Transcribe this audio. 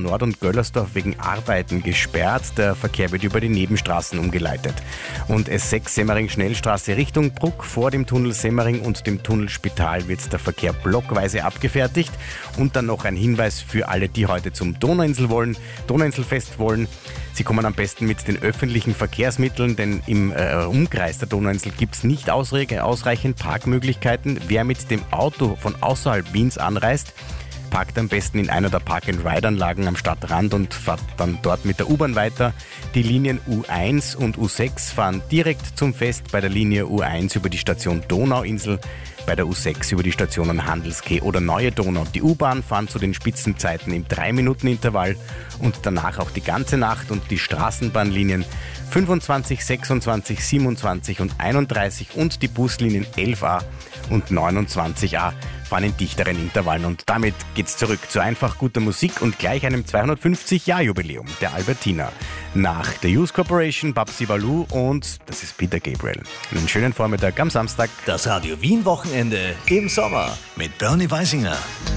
Nord und Göllersdorf wegen Arbeiten gesperrt. Der Verkehr wird über die Nebenstraßen umgeleitet. Und S6 Semmering-Schnellstraße Richtung Bruck. Vor dem Tunnel Semmering und dem Tunnel Spital wird der Verkehr blockweise abgefertigt. Und dann noch ein Hinweis für alle, die heute zum Donauinselfest wollen. Sie kommen am besten mit den öffentlichen Verkehrsmitteln, denn im Umkreis der Donauinsel gibt es nicht ausreichend Parkmöglichkeiten. Wer mit dem Auto von außerhalb Wiens anreist, parkt am besten in einer der Park-and-Ride-Anlagen am Stadtrand und fährt dann dort mit der U-Bahn weiter. Die Linien U1 und U6 fahren direkt zum Fest, bei der Linie U1 über die Station Donauinsel, bei der U6 über die Stationen Handelskeh oder Neue Donau. Die U-Bahn fahren zu den Spitzenzeiten im 3-Minuten-Intervall und danach auch die ganze Nacht, und die Straßenbahnlinien 25, 26, 27 und 31 und die Buslinien 11a und 29a fahren in dichteren Intervallen. Und damit geht's zurück zu einfach guter Musik und gleich einem 250-Jahr-Jubiläum der Albertina. Nach der Youth Corporation, Babsi Balu und das ist Peter Gabriel. Einen schönen Vormittag am Samstag. Das Radio Wien Wochenende im Sommer mit Bernie Weisinger.